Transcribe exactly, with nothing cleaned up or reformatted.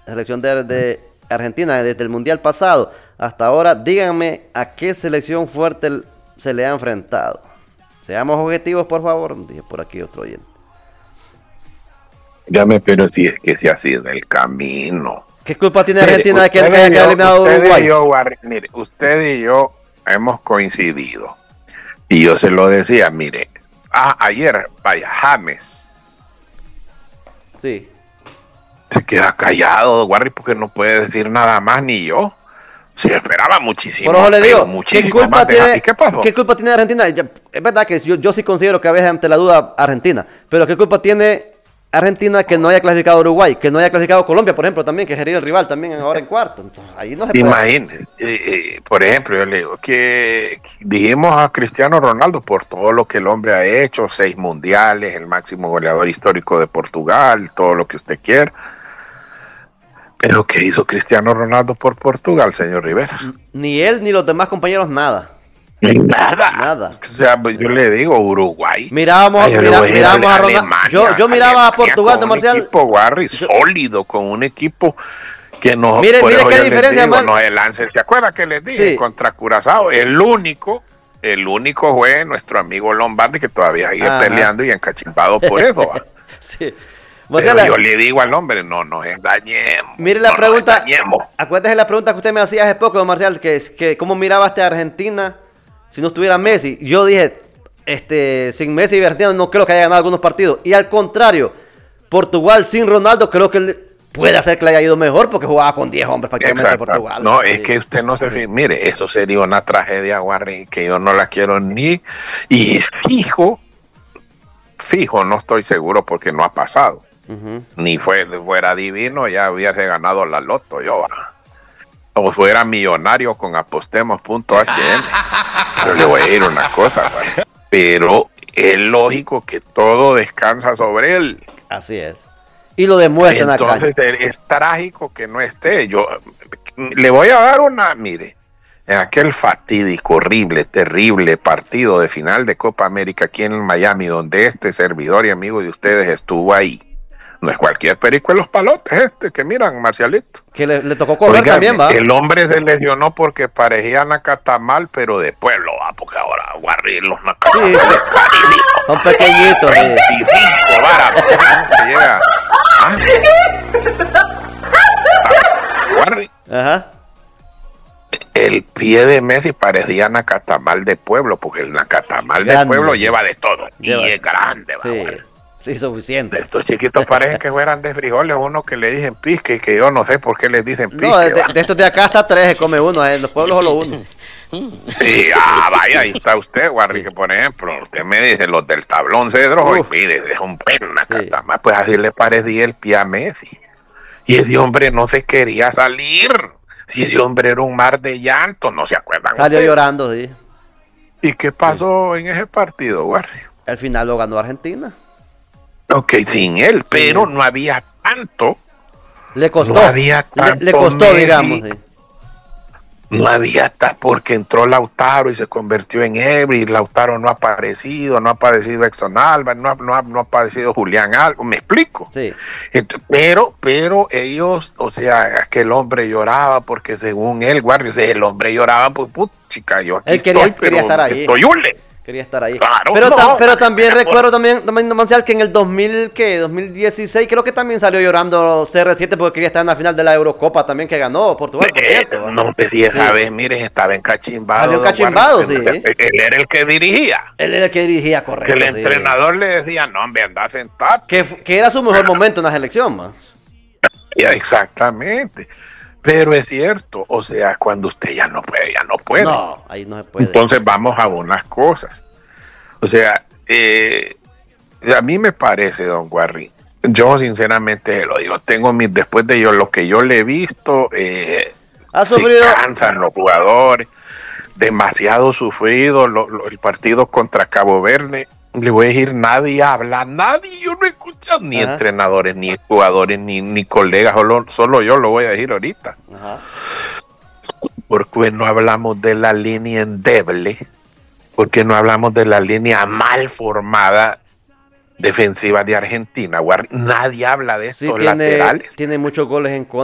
la selección de, de Argentina desde el Mundial pasado hasta ahora, díganme a qué selección fuerte se le ha enfrentado. Seamos objetivos, por favor, dije por aquí otro oyente. Dígame, pero si es que se ha sido el camino. ¿Qué culpa tiene Argentina de que haya quedado eliminado usted Uruguay? Y yo, mire, usted y yo hemos coincidido. Y yo se lo decía, mire, ah, ayer, vaya, James. Sí. Se queda callado, Warri, porque no puede decir nada más ni yo. Se esperaba muchísimo. Por eso le digo, muchísimo ¿qué culpa, tiene, de... ¿Qué pasó? ¿qué culpa tiene Argentina? Ya, es verdad que yo, yo sí considero que a veces ante la duda Argentina, pero ¿qué culpa tiene Argentina que no haya clasificado Uruguay, que no haya clasificado Colombia, por ejemplo, también, que sería el rival también ahora en cuarto? Entonces, ahí no se puede. Imagínese, eh, eh, por ejemplo, yo le digo que dijimos a Cristiano Ronaldo por todo lo que el hombre ha hecho, seis mundiales, el máximo goleador histórico de Portugal, todo lo que usted quiera. Pero ¿qué hizo Cristiano Ronaldo por Portugal, señor Rivera? Ni él ni los demás compañeros, nada. Nada. Nada. O sea, yo le digo Uruguay. Mirábamos, Ay, mira, voy a mirábamos a, a Ronaldo. Alemania, Yo, yo miraba Alemania a Portugal, de con Marcial. Un equipo, Warri, yo, sólido, con un equipo que nos. Mire, por mire eso qué yo diferencia, les digo, man. no se lancen. ¿Se acuerda que les dije? Sí. Contra Curazao, el único. El único fue nuestro amigo Lombardi, que todavía sigue Ajá. peleando y encachimbado por eso. Sí. Pero la... yo le digo al hombre, no nos engañemos. Mire la no pregunta, acuérdese la pregunta que usted me hacía hace poco, don Marcial, que es que cómo miraba este Argentina si no estuviera Messi. Yo dije, este, sin Messi y Argentina no creo que haya ganado algunos partidos. Y al contrario, Portugal sin Ronaldo creo que puede hacer que le haya ido mejor porque jugaba con diez hombres prácticamente de Portugal. No, sí. Es que usted no se fije. Mire, eso sería una tragedia, Warren, que yo no la quiero ni. Y fijo, fijo, no estoy seguro porque no ha pasado. Uh-huh. Ni fue, fuera divino, ya hubiese ganado la loto yo. O fuera millonario con apostemos punto h m. Pero le voy a decir una cosa, ¿vale? Pero es lógico que todo descansa sobre él. Así es. Y lo demuestran acá. Entonces es trágico que no esté. Yo le voy a dar una, mire, en aquel fatídico, horrible, terrible partido de final de Copa América aquí en Miami, donde este servidor y amigo de ustedes estuvo ahí. No es cualquier perico en los palotes este que miran, Marcialito. Que le, le tocó correr. Oigan, también, va. El hombre se lesionó porque parecía Nacatamal, pero de pueblo, va, porque ahora Warri los Nacatamales sí, sí. Son pequeñitos. veinticinco varas. Se llega. ¿Ah? Warri. Ajá. El pie de Messi parecía Nacatamal de pueblo, porque el Nacatamal de pueblo lleva de todo. Lleva. Y es grande, va. Sí. Sí, suficiente. Estos chiquitos parecen que fueran de frijoles, uno que le dicen pisque y que yo no sé por qué les dicen pisque. No, de, de estos de acá hasta tres se come uno, en los pueblos solo uno. Sí, ah, vaya, ahí está usted, Warri, que por ejemplo, usted me dice los del tablón Cedro, hoy pide, es un pena, sí. Pues así le parecía el pie a Messi. Y ese hombre no se quería salir. Si ese hombre era un mar de llanto, ¿no se acuerdan? Salió ustedes? Llorando, sí. ¿Y qué pasó sí. en ese partido, Warri? Al final lo ganó Argentina. Ok, sin él, pero sí. no había tanto. Le costó. No había tanto. Le, le costó, Messi, digamos. Sí. No había tanto porque entró Lautaro y se convirtió en Ebri. Lautaro no ha aparecido, no ha aparecido Exxon Alba, no ha, no ha, no ha aparecido Julián Alba. ¿Me explico? Sí. Entonces, pero, pero ellos, o sea, que el hombre lloraba porque según él, Warri, o sea, el hombre lloraba, pues, chica, yo aquí él quería, estoy, quería pero estar ahí. estoy hule. Quería estar ahí. Claro, pero, no, tam, pero también no, recuerdo también, también Marcial, que en el dos mil, ¿qué? dos mil dieciséis creo que también salió llorando C R siete porque quería estar en la final de la Eurocopa también que ganó Portugal, por cierto. Eh, no, pues si esa sí. vez, mire, estaba encachimbado. Salió encachimbado, sí. Él, él era el que dirigía. Él era el que dirigía, correcto. Que el sí. entrenador le decía, no, hombre, anda sentado. Que, que era su mejor momento en la selección, más. Exactamente. Pero es cierto, o sea, cuando usted ya no puede, ya no puede. No, ahí no se puede. Entonces vamos a unas cosas. O sea, eh, a mí me parece, don Warri, yo sinceramente lo digo, tengo mis, después de yo lo que yo le he visto, eh, ¿Ha sufrido? se cansan los jugadores, demasiado sufrido, lo, lo, el partido contra Cabo Verde, le voy a decir, nadie habla, nadie, yo no escucho ni Ajá. entrenadores, ni jugadores, ni, ni colegas, solo, solo yo lo voy a decir ahorita. Ajá. Porque no hablamos de la línea endeble, porque no hablamos de la línea mal formada defensiva de Argentina. Nadie habla de estos sí, tiene, laterales. Tiene muchos goles en contra.